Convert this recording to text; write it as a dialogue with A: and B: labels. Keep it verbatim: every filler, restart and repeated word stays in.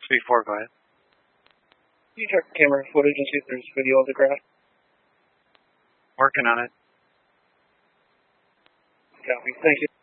A: three four, go ahead.
B: Can you check camera footage and see if there's video of the crash?
A: Working on it.
B: Copy. Thank you.